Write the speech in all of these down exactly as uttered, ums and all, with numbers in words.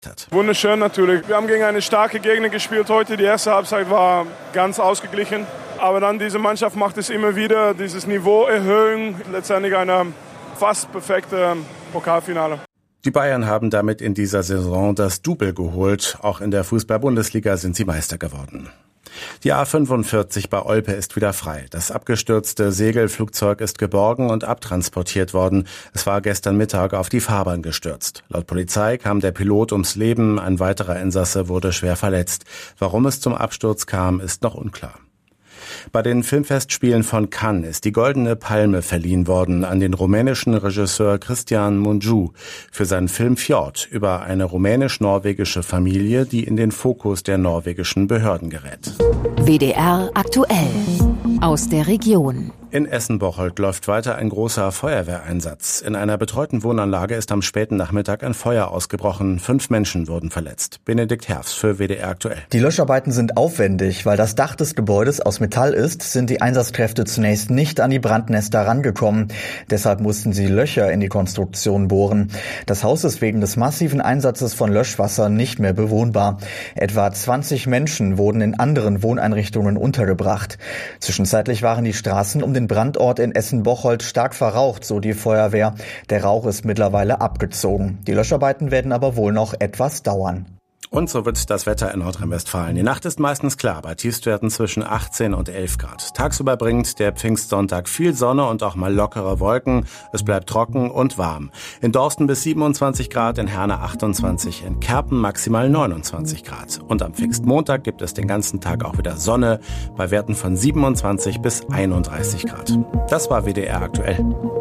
hat. Wunderschön natürlich. Wir haben gegen eine starke Gegner gespielt heute. Die erste Halbzeit war ganz ausgeglichen. Aber dann diese Mannschaft macht es immer wieder, dieses Niveau erhöhen. Letztendlich eine fast perfekte Pokalfinale. Die Bayern haben damit in dieser Saison das Double geholt. Auch in der Fußball-Bundesliga sind sie Meister geworden. Die A fünfundvierzig bei Olpe ist wieder frei. Das abgestürzte Segelflugzeug ist geborgen und abtransportiert worden. Es war gestern Mittag auf die Fahrbahn gestürzt. Laut Polizei kam der Pilot ums Leben, ein weiterer Insasse wurde schwer verletzt. Warum es zum Absturz kam, ist noch unklar. Bei den Filmfestspielen von Cannes ist die Goldene Palme verliehen worden an den rumänischen Regisseur Cristian Mungiu für seinen Film Fjord über eine rumänisch-norwegische Familie, die in den Fokus der norwegischen Behörden gerät. W D R aktuell aus der Region. In Essen-Bocholt läuft weiter ein großer Feuerwehreinsatz. In einer betreuten Wohnanlage ist am späten Nachmittag ein Feuer ausgebrochen. Fünf Menschen wurden verletzt. Benedikt Herfs für W D R aktuell. Die Löscharbeiten sind aufwendig. Weil das Dach des Gebäudes aus Metall ist, sind die Einsatzkräfte zunächst nicht an die Brandnester rangekommen. Deshalb mussten sie Löcher in die Konstruktion bohren. Das Haus ist wegen des massiven Einsatzes von Löschwasser nicht mehr bewohnbar. Etwa zwanzig Menschen wurden in anderen Wohneinrichtungen untergebracht. Zwischenzeitlich waren die Straßen um den Brandort in Essen-Bocholt stark verraucht, so die Feuerwehr. Der Rauch ist mittlerweile abgezogen. Die Löscharbeiten werden aber wohl noch etwas dauern. Und so wird das Wetter in Nordrhein-Westfalen. Die Nacht ist meistens klar, bei Tiefstwerten zwischen achtzehn und elf Grad. Tagsüber bringt der Pfingstsonntag viel Sonne und auch mal lockere Wolken. Es bleibt trocken und warm. In Dorsten bis siebenundzwanzig Grad, in Herne achtundzwanzig, in Kerpen maximal neunundzwanzig Grad. Und am Pfingstmontag gibt es den ganzen Tag auch wieder Sonne bei Werten von siebenundzwanzig bis einunddreißig Grad. Das war W D R aktuell.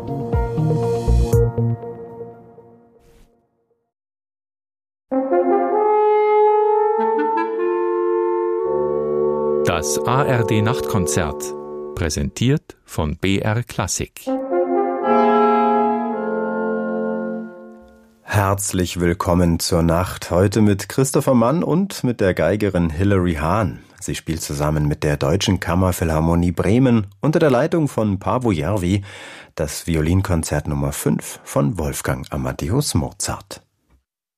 Das A R D-Nachtkonzert, präsentiert von B R Klassik. Herzlich willkommen zur Nacht, heute mit Christopher Mann und mit der Geigerin Hilary Hahn. Sie spielt zusammen mit der Deutschen Kammerphilharmonie Bremen unter der Leitung von Paavo Järvi das Violinkonzert Nummer fünf von Wolfgang Amadeus Mozart.